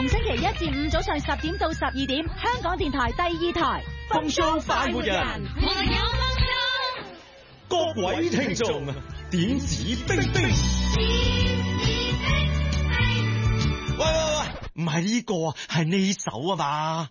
逢星期一至五早上10點到12點，香港電台第2台風騷快活人， 我有各位聽眾點指兵兵。喂，唔係呢個啊，係呢首啊嘛。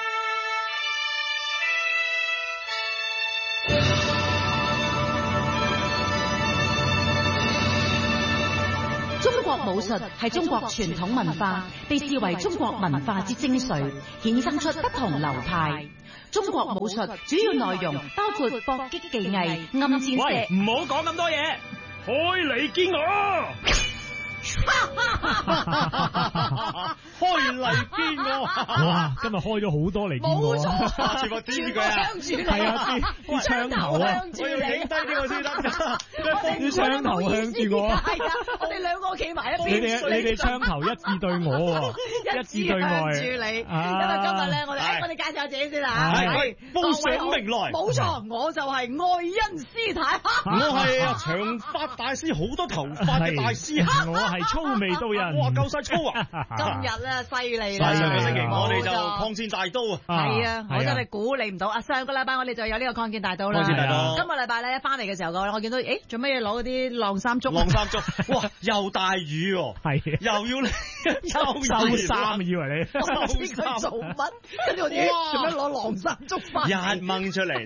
中國武術係中國傳統文化，被視為中國文化之精髓，衍生出不同流派。中國武術主要內容包括搏擊技藝、暗箭射。 喂，唔好講咁多嘢，開嚟見我。開嚟見我。哇，今日開咗好多嚟見我。 冇錯， 全部指住佢啊。 係啊，啲槍頭啊，我要影低呢個先得。啲槍頭向住我。 係啊，我哋兩個企埋一邊。 你哋槍頭一致對我喎，一致對外。 住你。因為今日咧，我哋介紹下自己先啦。 係報上名來。 冇錯，我就係愛因斯坦。 我係長髮大師，好多頭髮嘅大師。 我係粗味道人。 哇，夠晒粗啊！ 今日咧犀利啦！ 上個星期我哋就抗戰大刀啊！ 係啊，我真係估你唔到啊！上個禮拜我哋就有呢個抗戰大刀啦。 抗戰大刀。 今個禮拜咧翻嚟嘅時候，我見到做乜嘢攞嗰啲晾衫竹？ 晾衫竹，哇！又大雨喎， 係又要你收衫，以為你收衫做乜？跟住我哋做咩攞晾衫竹翻？ 一掹出嚟，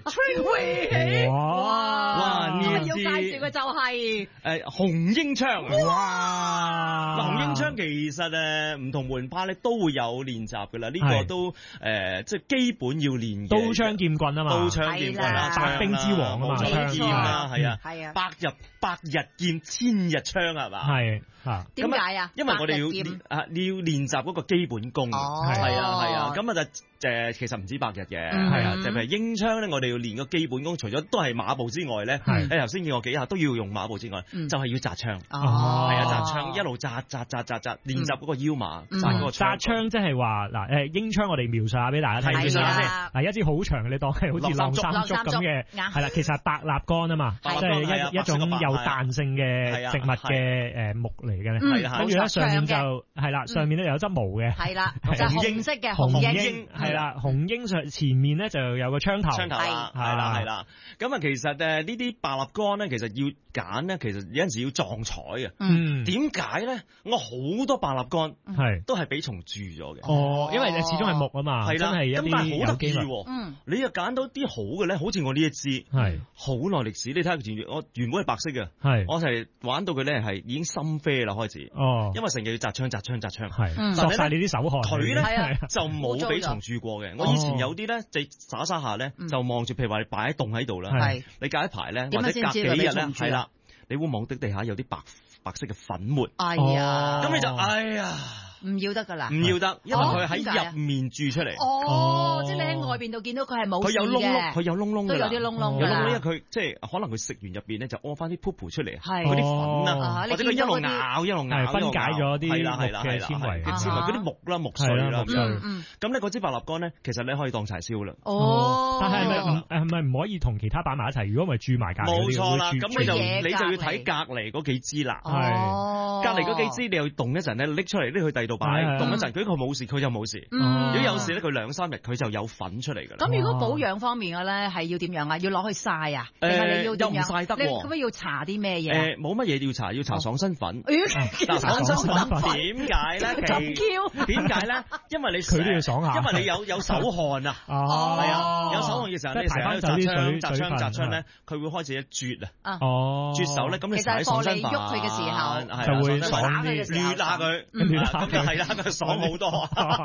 哇！ 呢要介紹嘅就係紅纓槍。 哇！ 紅纓槍其實唔同門派咧都會有練習㗎啦，呢個都即係基本要練嘅。 刀槍劍棍啊嘛， 刀槍劍棍啦， 百兵之王啊嘛， 槍啦，係啊，百日劍，千日槍係嘛？ 係嚇。 點解啊？ 因為我哋要練習嗰個基本功。係啊，咁啊就其實唔止百日嘅，係啊，就譬如纓槍咧，我哋要練個基本功，除咗都係馬步之外咧，你頭先見我幾下都要用馬步之外，就係要紮槍。係啊，紮槍一路紮，練習嗰個腰馬，紮嗰個紮槍即係話嗱纓槍，我哋描述下俾大家睇先啦。嗱，一支好長嘅，你當係好似晾衫竹咁嘅，係啦，其實係白蠟桿啊嘛，即係一種有彈性嘅植物嘅木嚟嘅。跟住咧上面就係啦，上面咧有一執毛嘅， 係啦，就紅色嘅紅纓， 係啦，紅纓上前面咧就有個槍頭， 係啦。咁啊，其實呢啲白蠟桿咧，其實要揀咧，其實有陣時要撞彩嘅。點解咧？我好多白蠟桿都係俾蟲蛀咗嘅。哦， 因為始終係木啊嘛，真係一啲有機會。 你又揀到啲好嘅咧，好似我呢一支係好耐歷史。你睇下我原本係白色嘅，我係玩到佢咧係已經深啡啦開始。哦，因為成日要紮槍， 係索晒你啲手汗。 佢咧就冇俾蟲蛀過嘅。我以前有啲咧就灑下咧就望住，譬如話你擺喺棟喺度啦，你隔一排咧或者隔幾日咧，係啦，你會望到地下有啲白色嘅粉末。 哎呀， 咁你就唔要得㗎啦，唔要得，因為佢喺入面蛀出嚟。 哦，即係你喺外邊度見到佢係冇事嘅， 佢有窿窿， 都有啲窿窿， 因為佢即係可能佢食完入邊咧就屙翻啲 poop 出嚟，嗰啲粉啊，或者佢一路咬分解咗啲係啦嘅纖維， 嗰啲木啦木碎啦咁樣。咁咧嗰支白蠟桿咧，其實你可以當柴燒啦。 哦， 但係係咪唔可以同其他擺埋一齊？如果唔係蛀埋隔離， 冇錯啦。咁你就要睇隔離嗰幾支啦。 係隔離嗰幾支你又凍一陣咧，拎出嚟拎去第二度擺，凍一陣佢冇事，佢就冇事。如果有事咧，佢2-3日佢就有粉出嚟㗎啦。 咁如果保養方面嘅咧，係要點樣啊？要攞去曬啊？定係你要又唔曬得喎？ 咁要搽啲咩嘢？ 冇乜嘢要搽，要搽爽身粉。 搽爽身粉點解咧？點解咧？因為佢都要爽下， 因為你有手汗啊。 哦， 係啊，有手汗嘅時候你成日喺度紮槍咧，佢會開始一啜啊。哦，啜手咧，咁你搽爽身粉， 喐佢嘅時候就會爽啲， 捋下佢，咁就係啦，佢爽好多。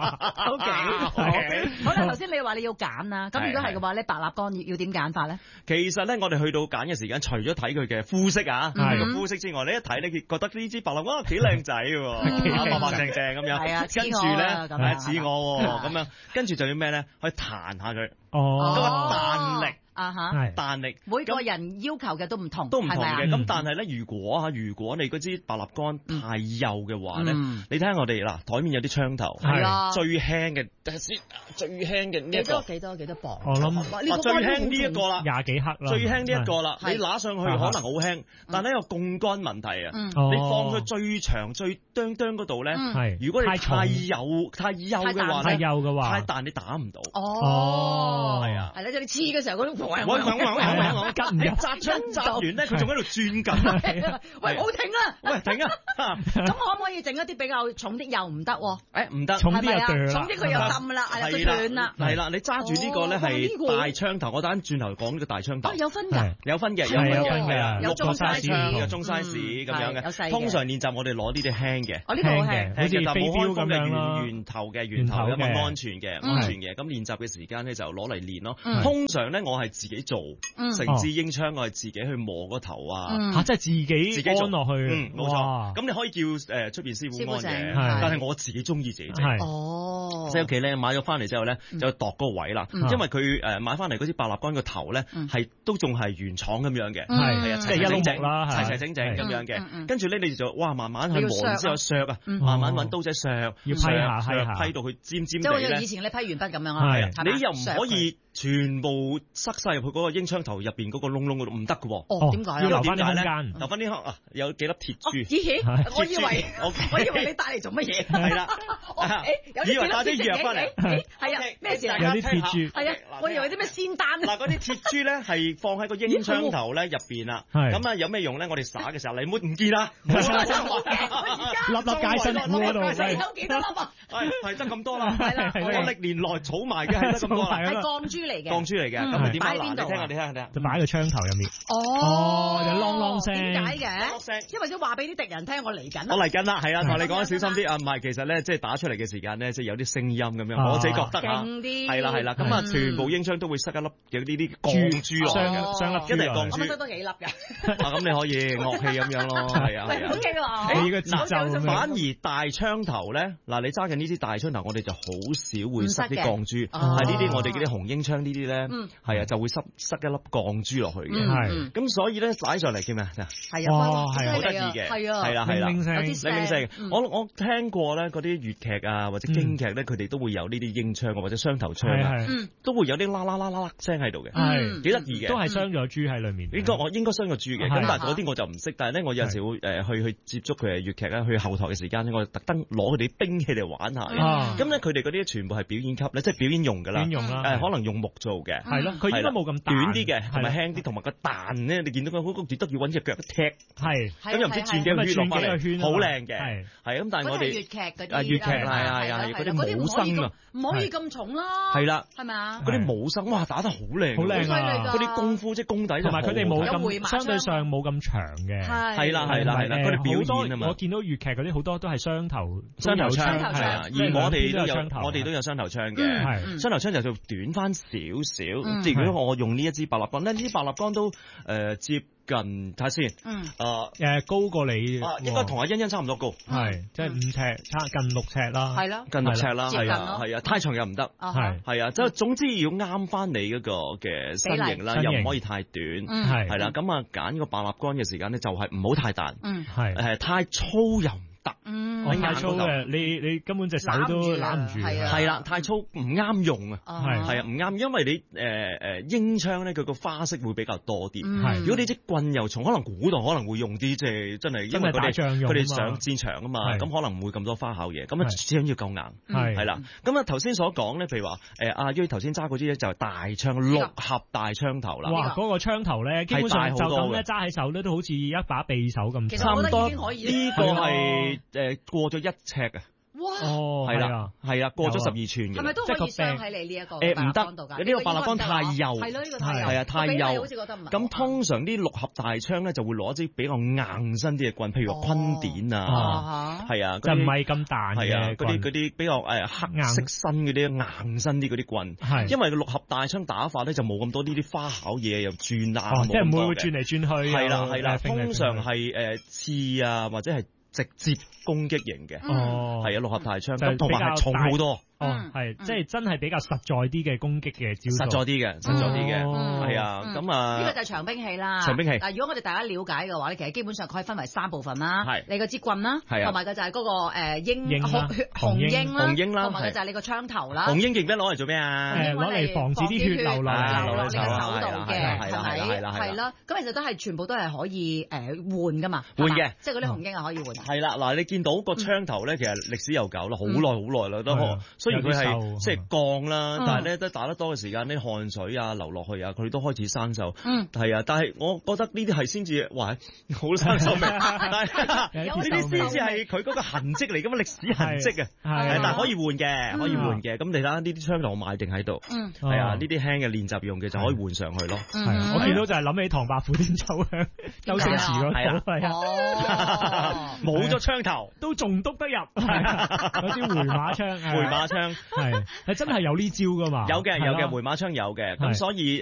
OK，好啦，頭先你話你要揀啦，咁如果係嘅話，你白蠟桿要點揀法咧？ 其實咧，我哋去到揀嘅時間，除咗睇佢嘅膚色啊，個膚色之外，你一睇咧，覺得呢支白蠟桿幾靚仔喎，白白淨淨咁樣。係啊，跟住咧，似我咁樣，跟住就要咩咧？去彈下佢，嗰個彈力。 彈力每個人要求嘅都唔同， 嘅。咁但係咧，如果你嗰支白蠟桿太幼嘅話咧，你睇下我哋嗱台面有啲槍頭，最輕嘅，最輕嘅呢一個幾多磅？ 我諗最輕呢一個啦 ，20幾克啦， 最輕呢一個啦，你拿上去可能好輕，但係有槓桿問題啊！你放佢最長最哚嗰度咧，如果你太幼嘅話，太彈你打唔到。係啊， 係啦，即係你黐嘅時候嗰種， 吉唔入， 紮完咧，佢仲喺度轉緊。 喂，冇停啊！ 喂，停啊！ 咁可唔可以整一啲比較重啲又唔得？ 唔得， 重啲就斷啦， 重啲佢又冧啦，係啦，佢斷啦。 係啦，你揸住呢個咧係大槍頭，我等陣轉頭講呢個大槍頭。 有分㗎， 有分嘅， 有中 size 有中 size 咁樣嘅。通常練習我哋攞呢啲輕嘅， 呢個好輕， 好似就冇開風嘅啦， 圓頭咁安全嘅。咁練習嘅時間咧就攞嚟練咯。通常咧我係自己做成支英槍，我係自己去磨個頭啊， 即係自己安落去。 冇錯。咁你可以叫出邊師傅安嘅，但係我自己中意自己整。即係屋企咧買咗翻嚟之後咧，就度嗰個位啦。因為佢買翻嚟嗰支白蠟桿個頭咧係都仲係原廠咁樣嘅，係啊， 即係一碌木啦， 齊整咁樣嘅。跟住咧你就慢慢去磨完之後削啊，慢慢揾刀仔削，要批到佢尖尖地咧。 即係以前你批鉛筆咁樣啊， 你又唔可以全部塞晒入去嗰個英槍頭入邊嗰個窿嗰度，唔得嘅喎。 點解？ 要留翻啲空間， 留翻啲有幾粒鐵珠。 我以為你帶嚟做乜嘢？ 係啦，以為帶啲藥翻嚟。 係啊，咩事啊？ 有啲鐵珠。 係啊，我以為啲咩仙丹。 嗱，嗰啲鐵珠咧係放喺個英槍頭咧入邊啦。咁啊有咩用咧？我哋耍嘅時候你唔見啦， 粒粒解身苦嗰度。 有幾多粒啊？ 係得咁多啦。係啦，我歷年來儲埋嘅係得咁多啦。 係鋼珠嚟嘅。 鋼珠嚟嘅。咁你點擺喺邊度？你聽下。 就擺喺個槍頭入面。就啷啷聲。 點解嘅？因為想話俾啲敵人聽，我嚟緊。 我嚟緊啦，係啊，同你講小心啲啊！唔係，其實咧即係打出嚟嘅時間咧，即係有啲聲音咁樣。我自己覺得啊，係啦，咁啊，全部英槍都會塞一粒有呢啲鋼珠落嘅， 雙粒珠， 一定係鋼珠。 我覺得都幾粒㗎。 咁你可以樂器咁樣咯，係啊。 O K 喎。 你個節奏咁樣。 反而大槍頭咧，嗱你揸緊呢支大槍頭，我哋就好少會塞啲鋼珠。係呢啲我哋嗰啲紅英槍呢啲咧，係啊，就會塞一粒鋼珠落去嘅。係。咁所以咧，擺上嚟叫咩？ 係啊， 好得意嘅。係啦， 鈴聲， 鈴聲。我聽過咧，嗰啲粵劇啊或者京劇咧，佢哋都會有呢啲英槍或者雙頭槍啊，都會有啲啦啦啦啦聲喺度嘅，係幾得意嘅。都係鑲咗珠喺裏面。我應該鑲個珠嘅，咁但係嗰啲我就唔識。但係咧，我有陣時會去接觸佢嘅粵劇咧，去後台嘅時間咧，我就特登攞佢哋兵器嚟玩下嘅。咁咧，佢哋嗰啲全部係表演級咧，即係表演用㗎啦。可能用木做嘅。係咯，佢應該冇咁短啲嘅，同埋輕啲，同埋個彈咧，你見到佢嗰個幾得意，揾隻腳一踢。係。咁又唔知轉幾個圈落翻嚟，好靚嘅。係咁，但係我哋粵劇嗰啲。 粵劇係嗰啲武生啊， 唔可以咁重啦。 係啦， 係咪啊？ 嗰啲武生哇打得好靚， 好靚啊！ 嗰啲功夫即係功底， 同埋佢哋冇咁相對上冇咁長嘅。 係啦，佢哋表演啊嘛。 我見到粵劇嗰啲好多都係雙頭槍， 係啊，而我哋都有雙頭槍嘅。雙頭槍就短翻少少。即係如果我用呢一支白蠟桿咧，呢啲白蠟桿都接近睇下先， 高過你， 應該同阿欣欣差唔多高， 係即係5尺，差近6尺啦， 係啦， 近6尺啦，係啊，太長又唔得，係啊，即係總之要啱翻你嗰個嘅身形啦，又唔可以太短，係啦，咁啊揀個白蠟桿嘅時間咧就係唔好太彈，係太粗又唔得， 太粗嘅你根本隻手都攬唔住， 係啦，太粗唔啱用啊，係啊唔啱，因為你英槍咧佢個花式會比較多啲，如果你啲棍又重，可能古代可能會用啲即係真係因為佢哋上戰場啊嘛，咁可能唔會咁多花巧嘢，咁啊始終要夠硬，係啦，咁啊頭先所講咧，譬如話阿於頭先揸嗰啲咧就係大槍6合大槍頭啦， 哇嗰個槍頭咧基本上就咁咧揸喺手咧都好似一把匕首咁， 差唔多呢個係過咗1尺啊！ 哇！ 係啦，過咗12寸嘅， 係咪都可以上喺你呢一個唔得，呢個白蠟桿太幼， 係咯，呢個太幼， 係啊，太幼。 好似覺得唔係。 咁通常啲6合大槍咧就會攞支比較硬身啲嘅棍，譬如話昆典啊，係啊， 就唔係咁彈嘅， 嗰啲比較黑色身嗰啲硬身啲嗰啲棍，因為6合大槍打法咧就冇咁多呢啲花巧嘢又轉啊， 即係唔會轉嚟轉去。 係啦，通常係刺啊或者係直接攻擊型嘅，係啊6合大槍，咁同埋係重好多， 係即係真係比較實在啲嘅攻擊嘅招數。 實在啲嘅，係啊，咁啊， 呢個就係長兵器啦。 長兵器。 嗱，如果我哋大家了解嘅話咧，其實基本上可以分為3部分啦。 係。 你個支棍啦，同埋嘅就係嗰個紅鷹啦，同埋嘅就係你個槍頭啦。 紅鷹記唔記得攞嚟做咩啊？ 攞嚟防止啲血流落你個手度嘅，係咪？ 係啦，咁其實都係全部都係可以換噶嘛。 換嘅， 即係嗰啲紅鷹係可以換。 係啦，嗱，你見到個槍頭咧，其實歷史悠久啦，好耐啦都。雖然佢係即係鋼啦，但係咧都打得多嘅時間，啲汗水啊流落去啊，佢都開始生鏽。係啊，但係我覺得呢啲係先至話好生鏽味，但係呢啲先至係佢嗰個痕跡嚟噶嘛，歷史痕跡啊。係，但係可以換嘅，咁你睇下呢啲槍頭我買定喺度。係啊，呢啲輕嘅練習用嘅就可以換上去咯。 係，我見到就係諗起唐伯虎點秋香，周星馳嗰套係啊， 冇咗槍頭都仲篤得入，嗰支回馬槍。 回馬槍係真係有呢招噶嘛？ 有嘅，回馬槍有嘅，咁所以